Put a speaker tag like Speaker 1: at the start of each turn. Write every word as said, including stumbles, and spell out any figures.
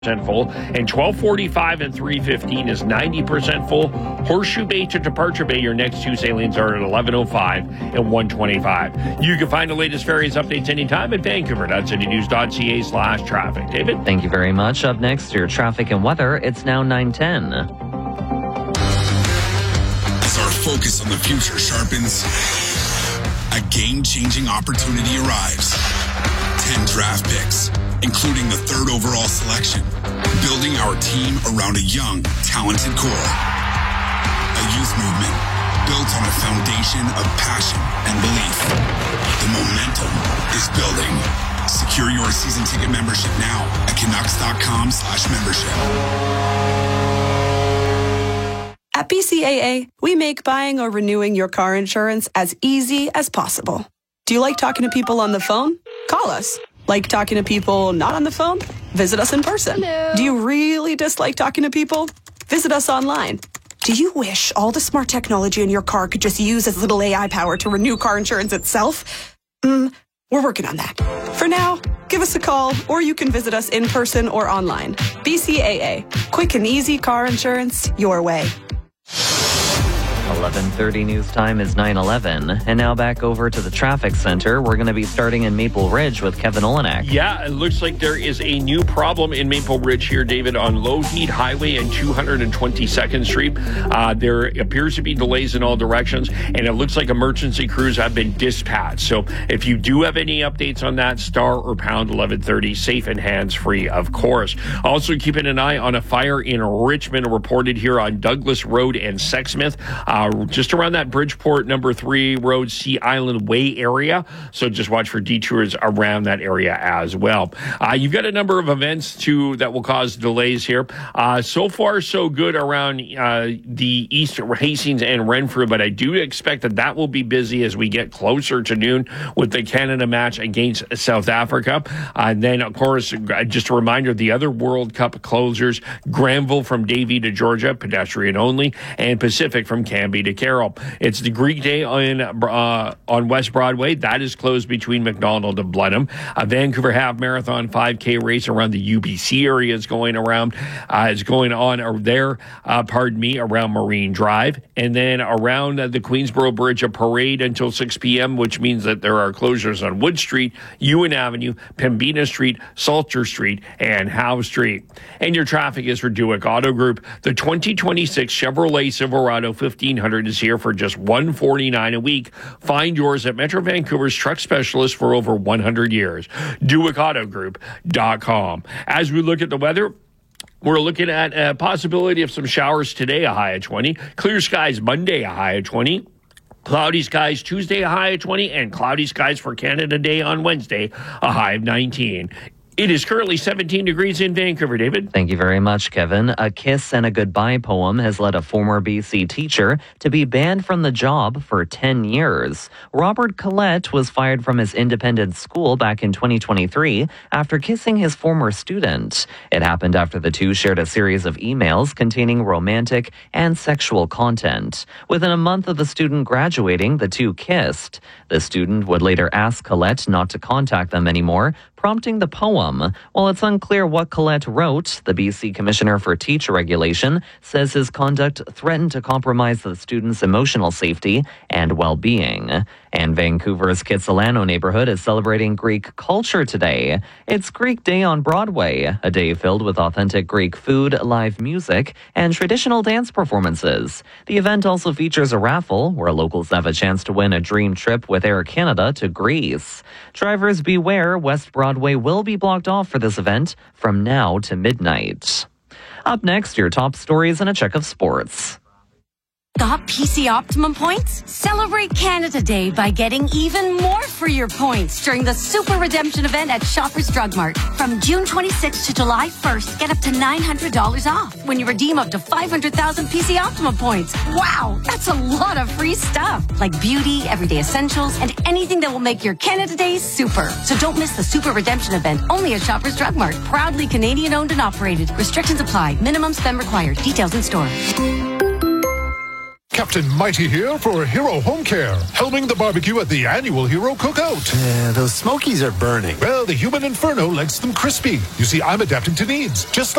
Speaker 1: percent full, and twelve forty-five and three fifteen is ninety percent full. Horseshoe Bay to Departure Bay, your next two sailings are at eleven oh five and one twenty-five. You can find the latest ferries updates anytime at vancouver.citynews.ca slash traffic. David?
Speaker 2: Thank you very much. Up next, your traffic and weather. It's now nine ten.
Speaker 3: As our focus on the future sharpens, a game-changing opportunity arrives. ten draft picks, including the third overall selection, building our team around a young, talented core. A youth movement built on a foundation of passion and belief. The momentum is building. Secure your season ticket membership now at Canucks.com slash membership.
Speaker 4: At B C A A, we make buying or renewing your car insurance as easy as possible. Do you like talking to people on the phone? Call us. Like talking to people not on the phone? Visit us in person.
Speaker 5: Hello.
Speaker 4: Do you really dislike talking to people? Visit us online. Do you wish all the smart technology in your car could just use as little A I power to renew car insurance itself? Mm, we're working on that. For now, give us a call, or you can visit us in person or online. B C A A. Quick and easy car insurance your way.
Speaker 2: eleven thirty news time is nine eleven. And now back over to the traffic center. We're going to be starting in Maple Ridge with Kevin Olenek.
Speaker 1: Yeah, it looks like there is a new problem in Maple Ridge here, David, on Lougheed Highway and two hundred twenty-second Street. Uh, there appears to be delays in all directions, and it looks like emergency crews have been dispatched. So if you do have any updates on that, star or pound eleven thirty, safe and hands-free, of course. Also keeping an eye on a fire in Richmond reported here on Douglas Road and Sexsmith. Uh, just around that Bridgeport number three road Sea Island Way area. So just watch for detours around that area as well. Uh, you've got a number of events too that will cause delays here. Uh, so far, so good around uh, the east Hastings and Renfrew, but I do expect that that will be busy as we get closer to noon with the Canada match against South Africa. Uh, and then, of course, just a reminder, the other World Cup closures, Granville from Davie to Georgia, pedestrian only, and Pacific from Canby to Carroll. It's the Greek Day on uh, on West Broadway. That is closed between McDonald and Blenheim. A Vancouver Half Marathon five K race around the U B C area is going around. Uh, is going on there, uh, pardon me, around Marine Drive. And then around uh, the Queensboro Bridge, a parade until six p.m., which means that there are closures on Wood Street, Ewan Avenue, Pembina Street, Salter Street, and Howe Street. And your traffic is for Duick Auto Group. The twenty twenty-six Chevrolet Silverado fifteen hundred is here for just one hundred forty-nine dollars a week. Find yours at Metro Vancouver's truck specialist for over one hundred years. Duick Auto Group dot com. As we look at the weather, we're looking at a possibility of some showers today, a high of twenty. Clear skies Monday, a high of twenty. Cloudy skies Tuesday, a high of twenty. And cloudy skies for Canada Day on Wednesday, a high of nineteen. It is currently seventeen degrees in Vancouver, David.
Speaker 2: Thank you very much, Kevin. A kiss and a goodbye poem has led a former B C teacher to be banned from the job for ten years. Robert Collette was fired from his independent school back in twenty twenty-three after kissing his former student. It happened after the two shared a series of emails containing romantic and sexual content. Within a month of the student graduating, the two kissed. The student would later ask Collette not to contact them anymore, prompting the poem. While it's unclear what Collette wrote, the B C Commissioner for Teacher Regulation says his conduct threatened to compromise the student's emotional safety and well-being. And Vancouver's Kitsilano neighborhood is celebrating Greek culture today. It's Greek Day on Broadway, a day filled with authentic Greek food, live music, and traditional dance performances. The event also features a raffle where locals have a chance to win a dream trip with Air Canada to Greece. Drivers beware, West Broadway will be blocked off for this event from now to midnight. Up next, your top stories and a check of sports.
Speaker 5: Got P C Optimum points? Celebrate Canada Day by getting even more for your points during the Super Redemption event at Shoppers Drug Mart. From June twenty-sixth to July first, get up to nine hundred dollars off when you redeem up to five hundred thousand P C Optimum points. Wow, that's a lot of free stuff, like beauty, everyday essentials, and anything that will make your Canada Day super. So don't miss the Super Redemption event only at Shoppers Drug Mart. Proudly Canadian owned and operated. Restrictions apply. Minimum spend required. Details in store.
Speaker 6: Captain Mighty here for Hero Home Care, helming the barbecue at the annual Hero Cookout.
Speaker 7: Yeah, those smokies are burning.
Speaker 6: Well, the human inferno likes them crispy. You see, I'm adapting to needs, just like